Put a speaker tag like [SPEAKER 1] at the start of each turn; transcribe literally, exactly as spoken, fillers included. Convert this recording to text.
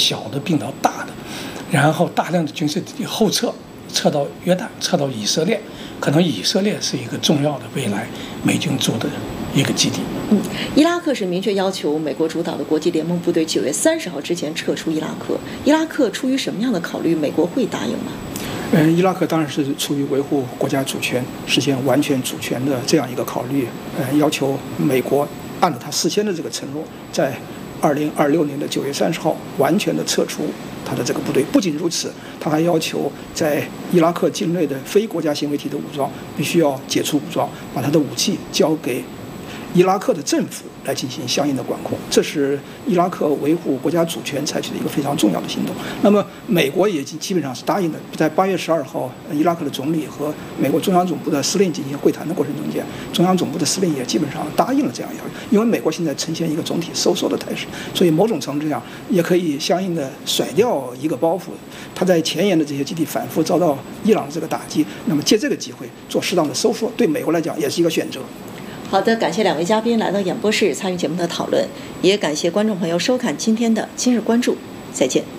[SPEAKER 1] 小的并到大的，然后大量的军事后撤，撤到约旦，撤到以色列，可能以色列是一个重要的未来美军驻的一个基地。
[SPEAKER 2] 嗯，伊拉克是明确要求美国主导的国际联盟部队九月三十号之前撤出伊拉克。伊拉克出于什么样的考虑，美国会答应吗？
[SPEAKER 3] 嗯，伊拉克当然是出于维护国家主权、实现完全主权的这样一个考虑，呃，要求美国按照他事先的这个承诺，在二零二六年的九月三十号完全的撤出他的这个部队。不仅如此，他还要求在伊拉克境内的非国家行为体的武装必须要解除武装，把他的武器交给伊拉克的政府来进行相应的管控。这是伊拉克维护国家主权采取的一个非常重要的行动。那么美国也基本上是答应的，在八月十二号，伊拉克的总理和美国中央总部的司令进行会谈的过程中间，中央总部的司令也基本上答应了这样要求。因为美国现在呈现一个总体收缩的态势，所以某种程度上也可以相应的甩掉一个包袱。他在前沿的这些基地反复遭到伊朗的这个打击，那么借这个机会做适当的收缩，对美国来讲也是一个选择。
[SPEAKER 2] 好的，感谢两位嘉宾来到演播室参与节目的讨论，也感谢观众朋友收看今天的今日关注，再见。